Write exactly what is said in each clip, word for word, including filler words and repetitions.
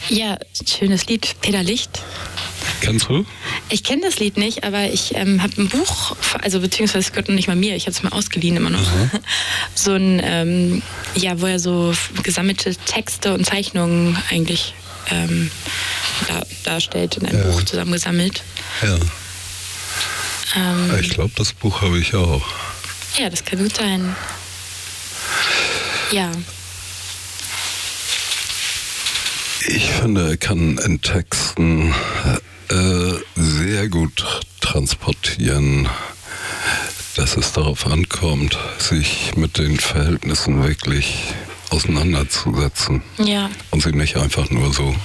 Ja, schönes Lied, Peter Licht. Kennst du? Ich kenne das Lied nicht, aber ich ähm, habe ein Buch, also beziehungsweise es gehört noch nicht mal mir, ich habe es mal ausgeliehen immer noch. Mhm. So ein, ähm, ja, wo er so gesammelte Texte und Zeichnungen eigentlich ähm, dar- darstellt, in einem ja. Buch zusammengesammelt. Ja. Ähm, ich glaube, das Buch habe ich auch. Ja, das kann gut sein. Ja. Ich finde, er kann in Texten äh, sehr gut transportieren, dass es darauf ankommt, sich mit den Verhältnissen wirklich auseinanderzusetzen. Ja. Und sie nicht einfach nur so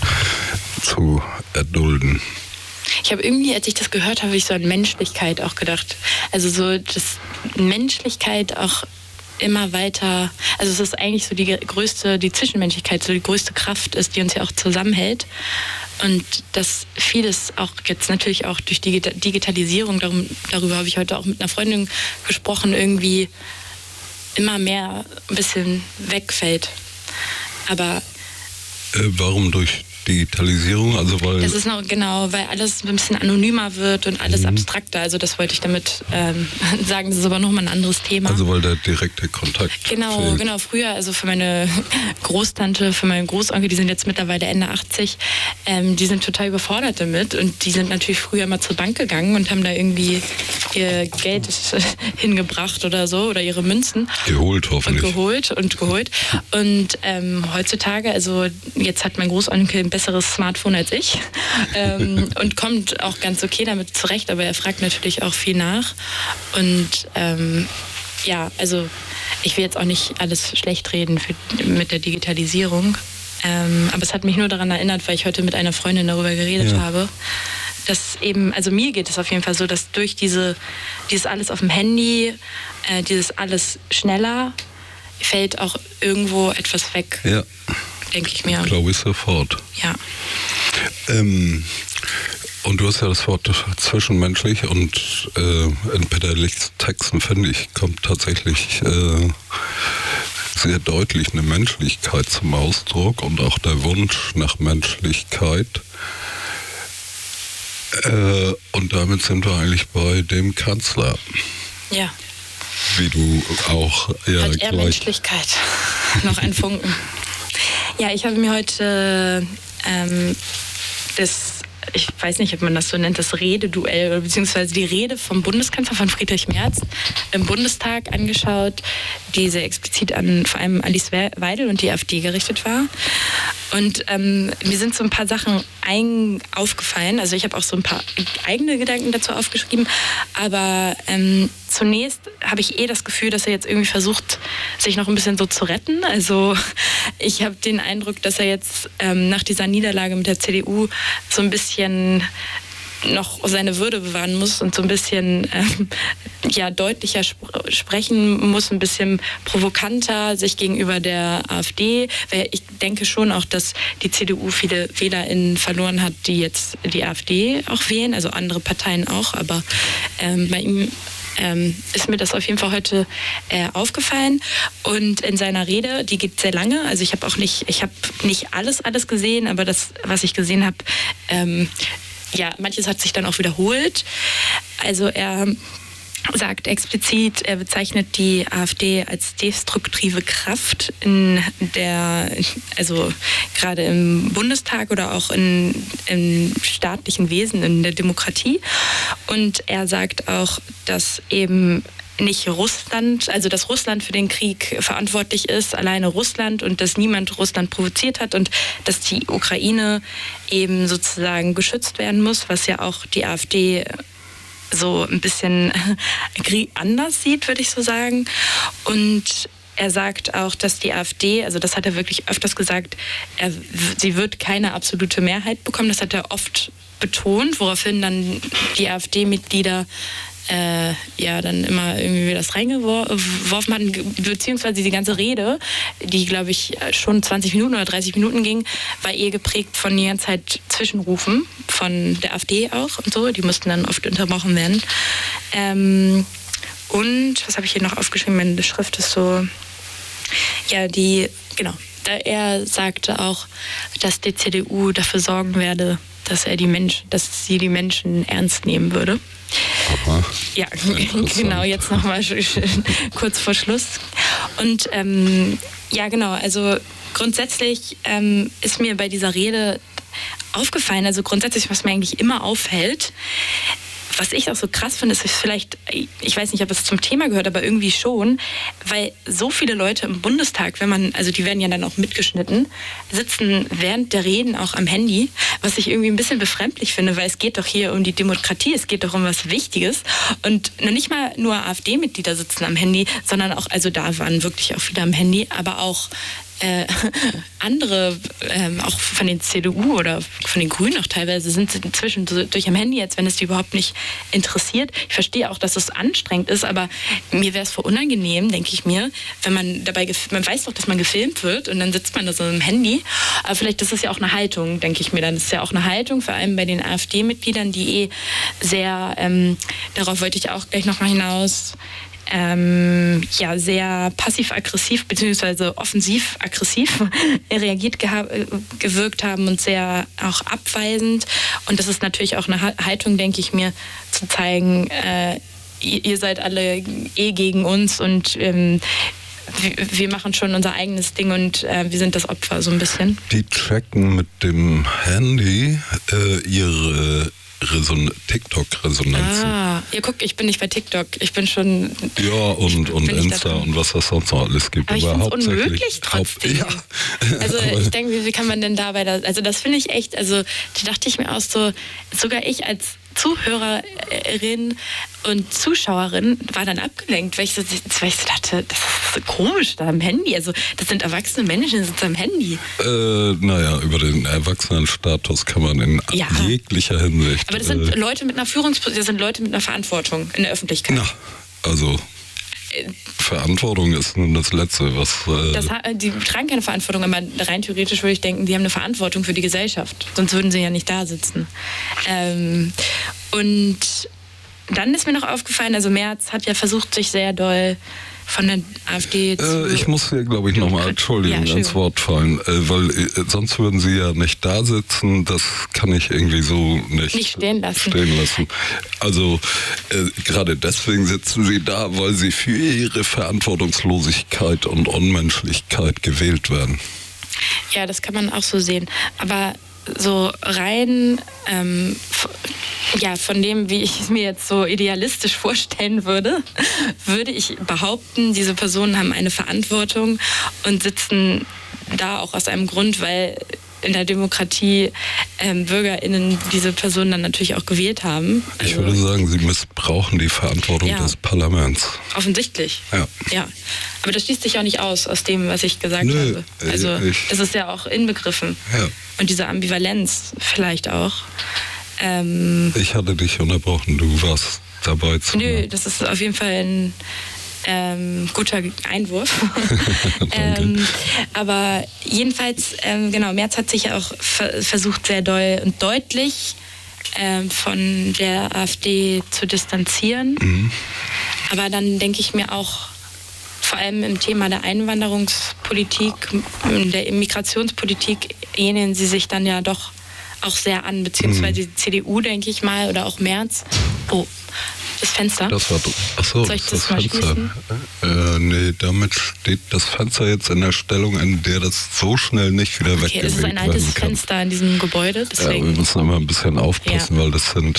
zu erdulden. Ich habe irgendwie, als ich das gehört habe, ich so an Menschlichkeit auch gedacht. Also so, dass Menschlichkeit auch immer weiter, also es ist eigentlich so die größte, die Zwischenmenschlichkeit, so die größte Kraft ist, die uns ja auch zusammenhält. Und dass vieles auch jetzt natürlich auch durch die Digitalisierung, darum, darüber habe ich heute auch mit einer Freundin gesprochen, irgendwie immer mehr ein bisschen wegfällt. Aber äh, warum durch Digitalisierung? Also weil das ist noch genau, weil alles ein bisschen anonymer wird und alles mhm. abstrakter. Also das wollte ich damit ähm, sagen. Das ist aber nochmal ein anderes Thema. Also weil der direkte Kontakt Genau, fehlt. genau. Früher, also für meine Großtante, für meinen Großonkel, die sind jetzt mittlerweile Ende achtzig, ähm, die sind total überfordert damit und die sind natürlich früher immer zur Bank gegangen und haben da irgendwie ihr Geld hingebracht oder so oder ihre Münzen. Geholt hoffentlich. Und geholt und geholt. Und ähm, heutzutage, also jetzt hat mein Großonkel ein besseres Smartphone als ich ähm, und kommt auch ganz okay damit zurecht, aber er fragt natürlich auch viel nach. Und ähm, ja, also ich will jetzt auch nicht alles schlecht reden für, mit der Digitalisierung, ähm, aber es hat mich nur daran erinnert, weil ich heute mit einer Freundin darüber geredet ja. habe, dass eben, also mir geht es auf jeden Fall so, dass durch diese, dieses alles auf dem Handy, äh, dieses alles schneller, fällt auch irgendwo etwas weg. Ja. Denke ich mir. Glaube ich sofort. Ja. Ähm, und du hast ja das Wort zwischenmenschlich und äh, in Peter Lichts Texten, finde ich, kommt tatsächlich äh, sehr deutlich eine Menschlichkeit zum Ausdruck und auch der Wunsch nach Menschlichkeit. Äh, und damit sind wir eigentlich bei dem Kanzler. Ja. Wie du auch ja, Hat er gleich Menschlichkeit. Noch ein Funken. Ja, ich habe mir heute ähm, das, ich weiß nicht, ob man das so nennt, das Rededuell oder beziehungsweise die Rede vom Bundeskanzler von Friedrich Merz im Bundestag angeschaut, die sehr explizit an vor allem Alice Weidel und die AfD gerichtet war. Und ähm, mir sind so ein paar Sachen ein, aufgefallen. Also ich habe auch so ein paar eigene Gedanken dazu aufgeschrieben. Aber ähm, zunächst habe ich eh das Gefühl, dass er jetzt irgendwie versucht, sich noch ein bisschen so zu retten. Also ich habe den Eindruck, dass er jetzt ähm, nach dieser Niederlage mit der C D U so ein bisschen noch seine Würde bewahren muss und so ein bisschen ähm, ja, deutlicher sp- sprechen muss, ein bisschen provokanter sich gegenüber der AfD. Weil ich denke schon auch, dass die C D U viele WählerInnen verloren hat, die jetzt die AfD auch wählen, also andere Parteien auch, aber ähm, bei ihm Ähm, ist mir das auf jeden Fall heute äh, aufgefallen. Und in seiner Rede, die geht sehr lange, also ich habe auch nicht, ich habe nicht alles, alles gesehen, aber das, was ich gesehen habe, ähm, ja, manches hat sich dann auch wiederholt. Also er sagt explizit, er bezeichnet die AfD als destruktive Kraft in der, also gerade im Bundestag oder auch in, im staatlichen Wesen, in der Demokratie. Und er sagt auch, dass eben nicht Russland, also dass Russland für den Krieg verantwortlich ist, alleine Russland, und dass niemand Russland provoziert hat und dass die Ukraine eben sozusagen geschützt werden muss, was ja auch die AfD so ein bisschen anders sieht, würde ich so sagen. Und er sagt auch, dass die AfD, also das hat er wirklich öfters gesagt, er, sie wird keine absolute Mehrheit bekommen. Das hat er oft betont, woraufhin dann die AfD-Mitglieder äh, ja dann immer irgendwie das reingeworfen hatten, beziehungsweise die ganze Rede, die glaube ich schon zwanzig Minuten oder dreißig Minuten ging, war eher geprägt von die ganze Zeit Zwischenrufen von der AfD auch und so, die mussten dann oft unterbrochen werden. Ähm, und, was habe ich hier noch aufgeschrieben, meine Schrift ist so, ja, die, genau, er sagte auch, dass die C D U dafür sorgen werde, dass er die Menschen, dass sie die Menschen ernst nehmen würde. Aha. Ja, genau, jetzt nochmal kurz vor Schluss. Und ähm, ja, genau, also grundsätzlich ähm, ist mir bei dieser Rede aufgefallen, also grundsätzlich, was mir eigentlich immer auffällt, was ich auch so krass finde, ist vielleicht, ich weiß nicht, ob es zum Thema gehört, aber irgendwie schon, weil so viele Leute im Bundestag, wenn man, also die werden ja dann auch mitgeschnitten, sitzen während der Reden auch am Handy, was ich irgendwie ein bisschen befremdlich finde, weil es geht doch hier um die Demokratie, es geht doch um was Wichtiges und noch nicht mal nur AfD-Mitglieder sitzen am Handy, sondern auch, also da waren wirklich auch viele am Handy, aber auch Äh, andere, ähm, auch von den C D U oder von den Grünen auch teilweise, sind inzwischen so durch am Handy, als wenn es die überhaupt nicht interessiert. Ich verstehe auch, dass es anstrengend ist, aber mir wäre es voll unangenehm, denke ich mir, wenn man dabei, man weiß doch, dass man gefilmt wird und dann sitzt man da so im Handy. Aber vielleicht ist es ja auch eine Haltung, denke ich mir dann. Das ist ja auch eine Haltung, vor allem bei den AfD-Mitgliedern, die eh sehr, ähm, darauf wollte ich auch gleich nochmal hinaus, Ähm, ja, sehr passiv-aggressiv bzw. offensiv-aggressiv reagiert geha- gewirkt haben und sehr auch abweisend. Und das ist natürlich auch eine Haltung, denke ich mir, zu zeigen, äh, ihr, ihr seid alle eh gegen uns und ähm, wir, wir machen schon unser eigenes Ding und äh, wir sind das Opfer so ein bisschen. Die checken mit dem Handy äh, ihre Reson- TikTok-Resonanzen. Ah, ihr guckt, ich bin nicht bei TikTok. Ich bin schon... Ja, und, und bin Insta und was das sonst noch alles gibt. Aber ich finde es hauptsächlich unmöglich trotzdem. Ja. Also ich denke, wie, wie kann man denn dabei... Da, also das finde ich echt... Also da dachte ich mir auch so, sogar ich als Zuhörerin und Zuschauerin war dann abgelenkt, weil ich so, weil ich so dachte, das ist so komisch da am Handy. Also das sind erwachsene Menschen, die sitzen am Handy. Äh, naja, über den Erwachsenenstatus kann man in ja. jeglicher Hinsicht... Aber das sind äh, Leute mit einer Führungsposition, das sind Leute mit einer Verantwortung in der Öffentlichkeit. Na, also... Verantwortung ist nun das Letzte, was... Äh das, die tragen keine Verantwortung, aber rein theoretisch würde ich denken, die haben eine Verantwortung für die Gesellschaft. Sonst würden sie ja nicht da sitzen. Ähm, und dann ist mir noch aufgefallen, also Merz hat ja versucht, sich sehr doll von der AfD zu... Äh, ich muss hier, glaube ich, nochmal entschuldigen, ja, ins Wort fallen, äh, weil äh, sonst würden Sie ja nicht da sitzen. Das kann ich irgendwie so nicht, nicht stehen lassen. Stehen lassen. Also äh, gerade deswegen sitzen Sie da, weil Sie für Ihre Verantwortungslosigkeit und Unmenschlichkeit gewählt werden. Ja, das kann man auch so sehen. Aber so rein ähm, ja, von dem, wie ich es mir jetzt so idealistisch vorstellen würde, würde ich behaupten, diese Personen haben eine Verantwortung und sitzen da auch aus einem Grund, weil in der Demokratie ähm, BürgerInnen diese Personen dann natürlich auch gewählt haben. Also, ich würde sagen, sie missbrauchen die Verantwortung ja, des Parlaments. Offensichtlich. Ja. ja. Aber das schließt sich auch nicht aus, aus dem, was ich gesagt Nö, habe. Also ich, das ist ja auch inbegriffen. Ja. Und diese Ambivalenz vielleicht auch. Ähm, ich hatte dich unterbrochen, du warst dabei zu... Nö, das ist auf jeden Fall ein ähm, guter Einwurf. ähm, aber jedenfalls, ähm, genau, Merz hat sich ja auch ver- versucht, sehr doll und deutlich ähm, von der AfD zu distanzieren. Mhm. Aber dann denke ich mir auch, vor allem im Thema der Einwanderungspolitik, der Immigrationspolitik, ähneln sie sich dann ja doch auch sehr an, beziehungsweise die C D U, denke ich mal, oder auch Merz. Oh, das Fenster. Das war, achso, Soll ich das, das das mal Fenster. Äh, nee, damit steht das Fenster jetzt in der Stellung, in der das so schnell nicht wieder Okay, weggewegt es ist ein altes werden kann. Fenster in diesem Gebäude, deswegen. Ja, wir müssen immer ein bisschen aufpassen, Ja. weil das sind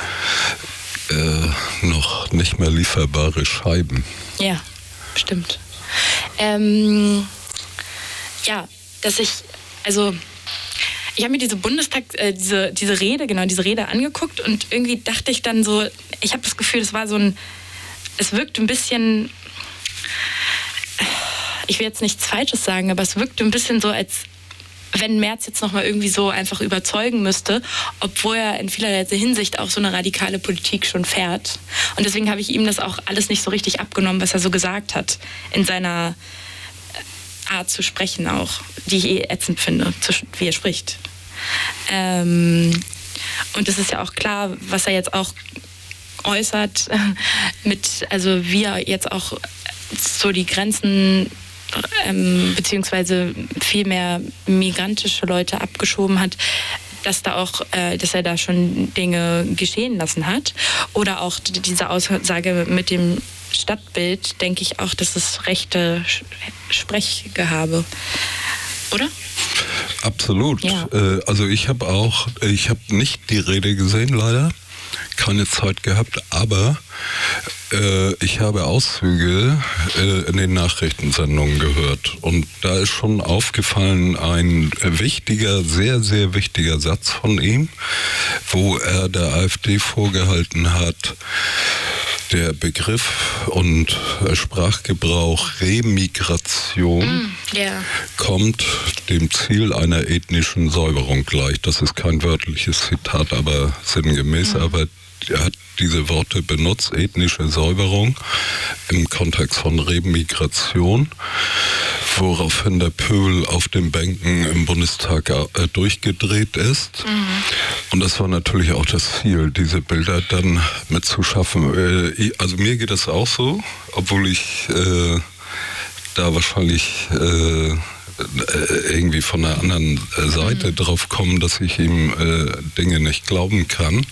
äh, noch nicht mehr lieferbare Scheiben. Ja, stimmt. Ähm, ja, dass ich, also ich habe mir diese Bundestag, äh, diese, diese Rede, genau, diese Rede angeguckt und irgendwie dachte ich dann so, ich habe das Gefühl, es war so ein, es wirkt ein bisschen, ich will jetzt nichts Falsches sagen, aber es wirkte ein bisschen so, als wenn Merz jetzt nochmal irgendwie so einfach überzeugen müsste, obwohl er in vielerlei Hinsicht auch so eine radikale Politik schon fährt. Und deswegen habe ich ihm das auch alles nicht so richtig abgenommen, was er so gesagt hat in seiner Art zu sprechen auch, die ich eh ätzend finde, wie er spricht. Ähm, und es ist ja auch klar, was er jetzt auch äußert, mit, also wie er jetzt auch so die Grenzen ähm, beziehungsweise viel mehr migrantische Leute abgeschoben hat, dass da auch, äh, dass er da schon Dinge geschehen lassen hat. Oder auch diese Aussage mit dem Stadtbild, denke ich auch, dass es rechte Sprechgehabe, oder? Absolut. Ja. Äh, also ich habe auch, ich habe nicht die Rede gesehen, leider. Keine Zeit gehabt, aber äh, ich habe Auszüge äh, in den Nachrichtensendungen gehört und da ist schon aufgefallen ein wichtiger, sehr, sehr wichtiger Satz von ihm, wo er der AfD vorgehalten hat, der Begriff und Sprachgebrauch Remigration mm, yeah. kommt dem Ziel einer ethnischen Säuberung gleich. Das ist kein wörtliches Zitat, aber sinngemäß. Mm. Aber er hat diese Worte benutzt, ethnische Säuberung, im Kontext von Remigration, woraufhin der Pöbel auf den Bänken im Bundestag äh, durchgedreht ist. Mhm. Und das war natürlich auch das Ziel, diese Bilder dann mitzuschaffen. Äh, also mir geht das auch so, obwohl ich äh, da wahrscheinlich äh, irgendwie von der anderen Seite mhm. drauf komme, dass ich ihm äh, Dinge nicht glauben kann.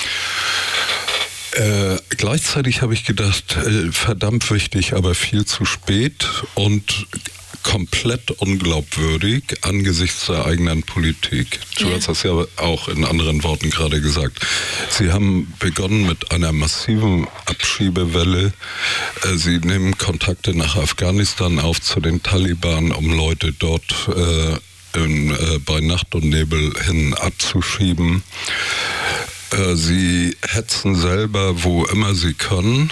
Äh, gleichzeitig habe ich gedacht, äh, verdammt wichtig, aber viel zu spät und komplett unglaubwürdig angesichts der eigenen Politik. Du ja. hast das ja auch in anderen Worten gerade gesagt. Sie haben begonnen mit einer massiven Abschiebewelle. Äh, Sie nehmen Kontakte nach Afghanistan auf zu den Taliban, um Leute dort äh, in, äh, bei Nacht und Nebel hin abzuschieben. Sie hetzen selber, wo immer sie können.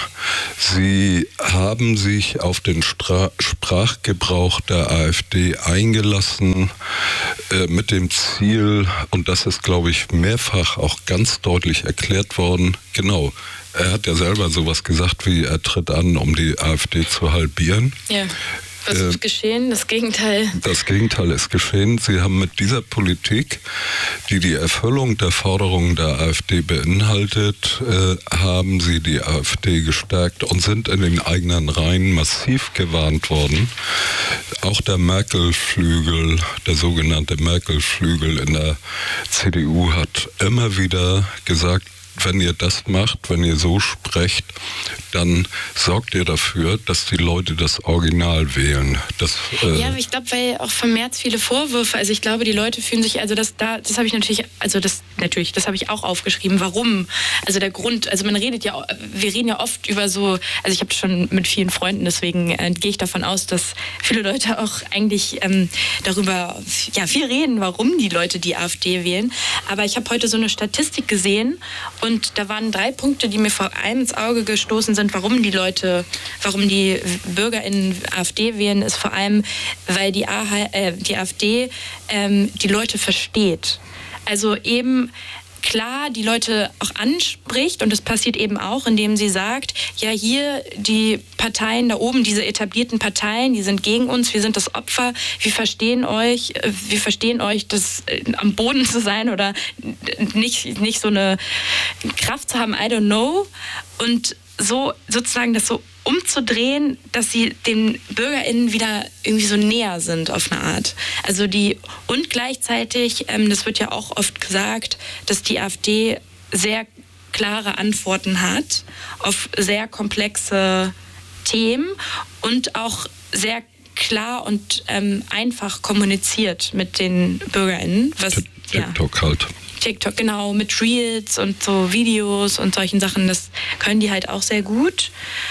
Sie haben sich auf den Stra- Sprachgebrauch der AfD eingelassen, äh, mit dem Ziel, und das ist, glaube ich, mehrfach auch ganz deutlich erklärt worden, genau, er hat ja selber sowas gesagt wie, er tritt an, um die AfD zu halbieren. Ja. Was ist äh, geschehen? Das Gegenteil. Das Gegenteil ist geschehen. Sie haben mit dieser Politik, die die Erfüllung der Forderungen der AfD beinhaltet, äh, haben sie die AfD gestärkt und sind in den eigenen Reihen massiv gewarnt worden. Auch der Merkel-Flügel, der sogenannte Merkel-Flügel in der C D U hat immer wieder gesagt, wenn ihr das macht, wenn ihr so sprecht, dann sorgt ihr dafür, dass die Leute das Original wählen. Das, äh ja, ich glaube, weil auch vermehrt viele Vorwürfe, also ich glaube, die Leute fühlen sich, also das da, das habe ich natürlich, also das natürlich, das habe ich auch aufgeschrieben, warum, also der Grund, also man redet ja, wir reden ja oft über so, also ich habe schon mit vielen Freunden, deswegen äh, gehe ich davon aus, dass viele Leute auch eigentlich ähm, darüber, ja, viel reden, warum die Leute die AfD wählen, aber ich habe heute so eine Statistik gesehen und da waren drei Punkte, die mir vor allem ins Auge gestoßen sind, warum die Leute, warum die BürgerInnen AfD wählen, ist vor allem, weil die, A H, äh, die AfD ähm, die Leute versteht. Also eben klar die Leute auch anspricht und das passiert eben auch, indem sie sagt, ja hier die Parteien da oben, diese etablierten Parteien, die sind gegen uns, wir sind das Opfer, wir verstehen euch, wir verstehen euch, das am Boden zu sein oder nicht, nicht so eine Kraft zu haben, I don't know, und so sozusagen das so umzudrehen, dass sie den BürgerInnen wieder irgendwie so näher sind auf eine Art. Also die, und gleichzeitig, ähm, das wird ja auch oft gesagt, dass die AfD sehr klare Antworten hat auf sehr komplexe Themen und auch sehr klar und ähm, einfach kommuniziert mit den BürgerInnen. Was, TikTok ja. halt. TikTok, genau, mit Reels und so Videos und solchen Sachen, das können die halt auch sehr gut.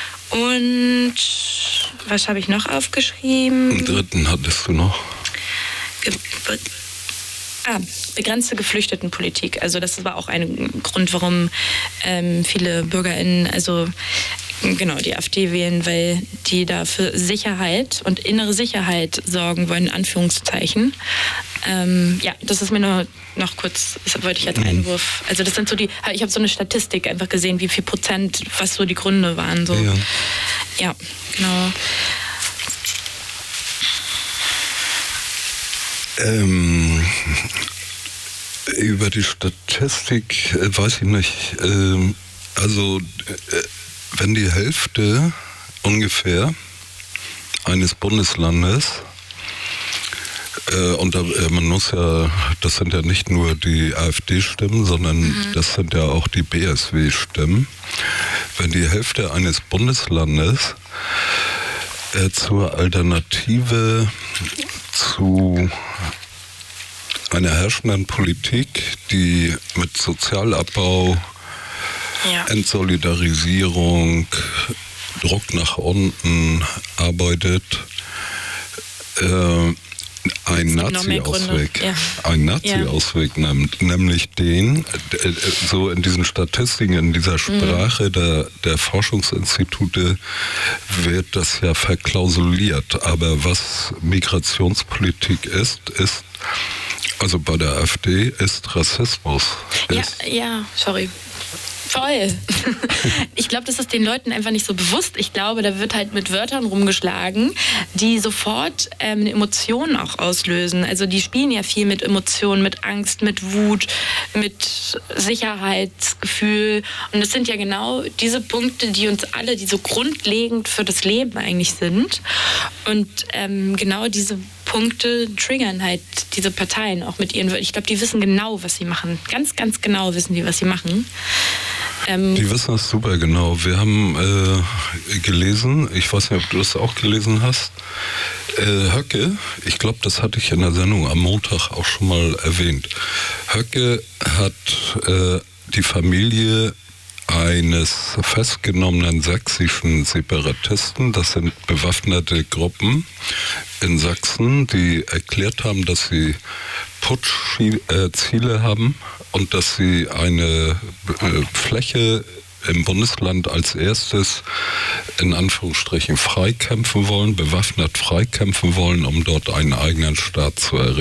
Und was habe ich noch aufgeschrieben? Den dritten hattest du noch. Ge- ah, begrenzte Geflüchtetenpolitik. Also das war auch ein Grund, warum ähm, viele BürgerInnen, also genau, die AfD wählen, weil die da für Sicherheit und innere Sicherheit sorgen wollen, in Anführungszeichen. Ähm, ja, das ist mir nur noch kurz, das wollte ich als Einwurf. Also das sind so die, ich habe so eine Statistik einfach gesehen, wie viel Prozent, was so die Gründe waren. So. Ja. Ja, genau. Ähm, über die Statistik äh, weiß ich nicht. Ähm, also äh, wenn die Hälfte ungefähr eines Bundeslandes, äh, und da, äh, man muss ja, das sind ja nicht nur die AfD-Stimmen, sondern mhm. das sind ja auch die B S W-Stimmen. Wenn die Hälfte eines Bundeslandes äh, zur Alternative zu einer herrschenden Politik, die mit Sozialabbau, ja. Entsolidarisierung, Druck nach unten arbeitet, äh, ein Nazi-Ausweg, ja. ein Nazi-Ausweg ja. nimmt, nämlich den, äh, so in diesen Statistiken, in dieser Sprache mhm. der, der Forschungsinstitute wird das ja verklausuliert. Aber was Migrationspolitik ist, ist, also bei der AfD, ist Rassismus. Ja, ist ja, sorry. Voll. Ich glaube, das ist den Leuten einfach nicht so bewusst. Ich glaube, da wird halt mit Wörtern rumgeschlagen, die sofort ähm, eine Emotion auch auslösen. Also die spielen ja viel mit Emotionen, mit Angst, mit Wut, mit Sicherheitsgefühl. Und das sind ja genau diese Punkte, die uns alle, die so grundlegend für das Leben eigentlich sind. Und ähm, genau diese Punkte triggern halt diese Parteien auch mit ihren Wörtern. Ich glaube, die wissen genau, was sie machen. Ganz, ganz genau wissen die, was sie machen. Ähm die wissen das super genau. Wir haben äh, gelesen, ich weiß nicht, ob du das auch gelesen hast, äh, Höcke, ich glaube, das hatte ich in der Sendung am Montag auch schon mal erwähnt. Höcke hat äh, die Familie eines festgenommenen sächsischen Separatisten, das sind bewaffnete Gruppen in Sachsen, die erklärt haben, dass sie Putschziele haben und dass sie eine Fläche im Bundesland als erstes in Anführungsstrichen freikämpfen wollen, bewaffnet freikämpfen wollen, um dort einen eigenen Staat zu errichten.